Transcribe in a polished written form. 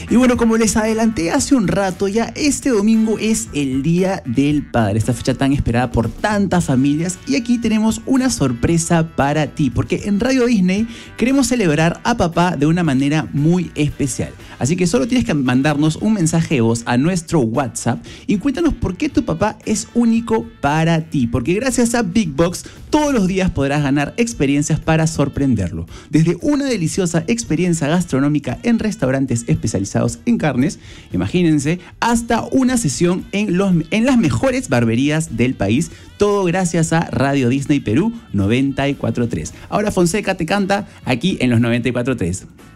Y bueno, como les adelanté hace un rato, ya este domingo es el Día del Padre, esta fecha tan esperada por tantas familias, y aquí tenemos una sorpresa para ti, porque en Radio Disney queremos celebrar a papá de una manera muy especial. Así que solo tienes que mandarnos un mensaje de voz a nuestro WhatsApp y cuéntanos por qué tu papá es único para ti, porque gracias a Big Box todos los días podrás ganar experiencias para sorprenderlo. Desde una deliciosa experiencia gastronómica en restaurantes especializados en carnes, imagínense, hasta una sesión en las mejores barberías del país, todo gracias a Radio Disney Perú 94.3. Ahora Fonseca te canta aquí en los 94.3.